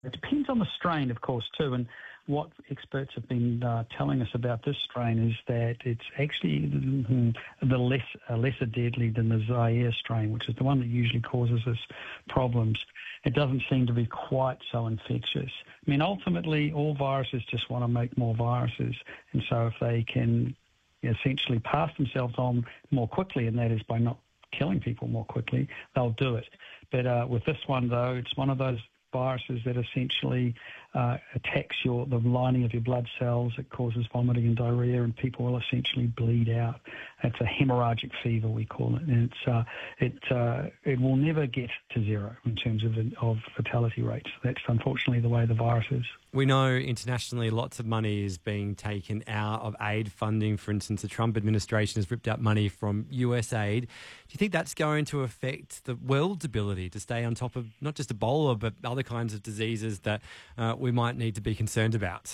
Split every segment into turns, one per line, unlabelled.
It depends on the strain, of course, too. And what experts have been telling us about this strain is that it's actually lesser deadly than the Zaire strain, which is the one that usually causes us problems. It doesn't seem to be quite so infectious. I mean, ultimately, all viruses just want to make more viruses. And so if they can essentially pass themselves on more quickly, and that is by not killing people more quickly, they'll do it. But with this one, though, it's one of those viruses that essentially attacks the lining of your blood cells. It causes vomiting and diarrhea, and people will essentially bleed out. It's a hemorrhagic fever, we call it, and it will never get to zero in terms of fatality rates. That's unfortunately the way the virus is.
We know internationally lots of money is being taken out of aid funding. For instance, the Trump administration has ripped out money from US aid. Do you think that's going to affect the world's ability to stay on top of not just Ebola, but other kinds of diseases that we might need to be concerned about?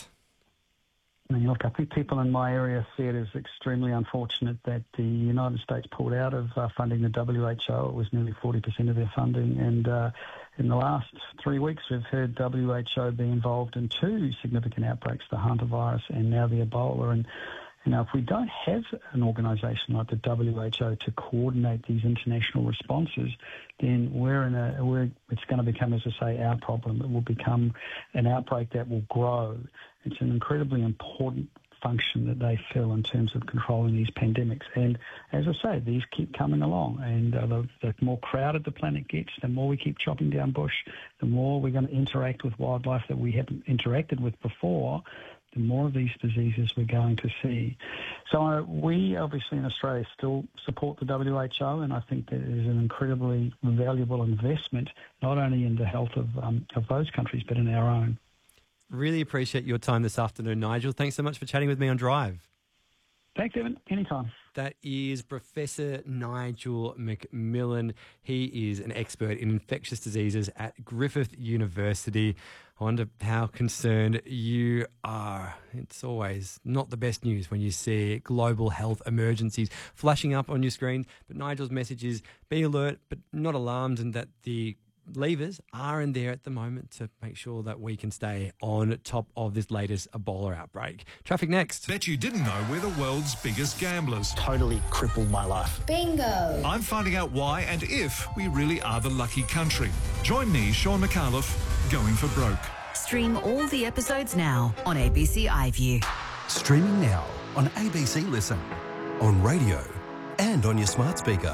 Look, I think people in my area see it as extremely unfortunate that the United States pulled out of funding the WHO. It was nearly 40% of their funding. And in the last 3 weeks, we've heard WHO be involved in 2 significant outbreaks, the hantavirus and now the Ebola. And if we don't have an organisation like the WHO to coordinate these international responses, then it's going to become, as I say, our problem. It will become an outbreak that will grow. It's an incredibly important function that they fill in terms of controlling these pandemics. And as I say, these keep coming along. And the more crowded the planet gets, the more we keep chopping down bush, the more we're going to interact with wildlife that we haven't interacted with before, the more of these diseases we're going to see. So we obviously in Australia still support the WHO, and I think that is an incredibly valuable investment, not only in the health of those countries, but in our own.
Really appreciate your time this afternoon, Nigel. Thanks so much for chatting with me on Drive.
Thanks, Evan. Anytime.
That is Professor Nigel McMillan. He is an expert in infectious diseases at Griffith University. I wonder how concerned you are. It's always not the best news when you see global health emergencies flashing up on your screen. But Nigel's message is be alert but not alarmed, and that the levers are in there at the moment to make sure that we can stay on top of this latest Ebola outbreak. Traffic next.
Bet you didn't know we're the world's biggest gamblers.
Totally crippled my life.
Bingo.
I'm finding out why and if we really are the lucky country. Join me, Sean McAuliffe, going for broke.
Stream all the episodes now on ABC iView.
Streaming now on ABC Listen, on radio and on your smart speaker.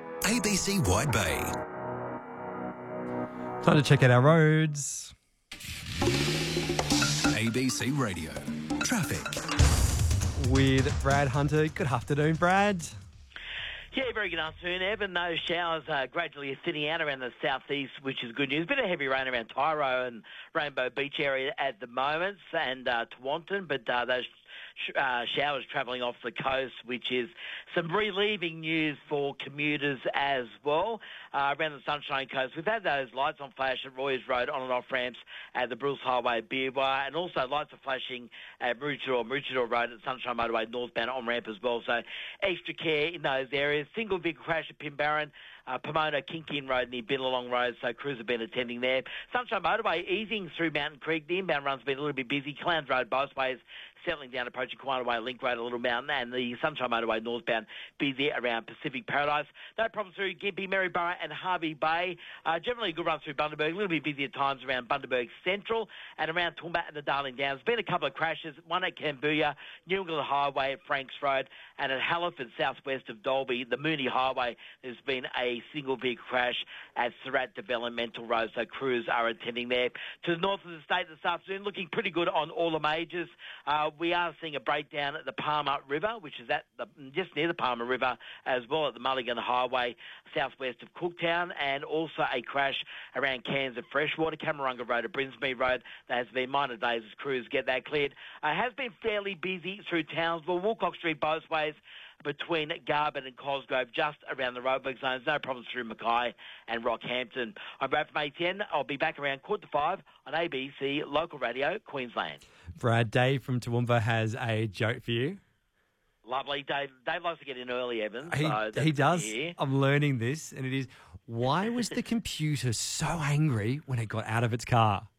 ABC Wide Bay.
Time to check out our roads.
ABC Radio. Traffic.
With Brad Hunter. Good afternoon, Brad.
Yeah, very good afternoon, Evan. Those showers are gradually thinning out around the southeast, which is good news. A bit of heavy rain around Tyro and Rainbow Beach area at the moment, and Tewantin, but those showers travelling off the coast, which is some relieving news for commuters as well. Around the Sunshine Coast, we've had those lights on flash at Royers Road on and off ramps at the Bruce Highway Beerwah, and also lights are flashing at Maroochydore Road at Sunshine Motorway northbound on ramp as well. So extra care in those areas. Single vehicle crash at Pinbarron, Pomona, Kinkin Road near Billabong Road, so crews have been attending there. Sunshine Motorway easing through Mountain Creek. The inbound run's been a little bit busy. Clowns Road both ways settling down, approaching Quanah Way, Link Road, a little mountain, and the Sunshine Motorway northbound busy around Pacific Paradise. No problems through Gympie, Maryborough and Harvey Bay. Generally a good run through Bundaberg, a little bit busy at times around Bundaberg Central and around Toowoomba and the Darling Downs. There's been a couple of crashes, one at Cambodia, New England Highway at Franks Road, and at Halifax, southwest of Dalby, the Mooney Highway, there's been a single vehicle crash at Surat Developmental Road, so crews are attending there. To the north of the state this afternoon, looking pretty good on all the majors. We are seeing a breakdown at the Palmer River, which is just near the Palmer River, as well at the Mulligan Highway, southwest of Cooktown, and also a crash around Cairns at Freshwater, Camarunga Road at Brinsby Road. There has been minor days as crews get that cleared. Has been fairly busy through Townsville, Woolcock Street both ways, between Garbutt and Cosgrove, just around the roadwork zones. No problems through Mackay and Rockhampton. I'm Brad from ATN. I'll be back around 4:45 on ABC Local Radio, Queensland.
Brad, Dave from Toowoomba has a joke for you.
Lovely. Dave likes to get in early, Evan.
He does. I'm learning this, and it is, why was the computer so angry when it got out of its car?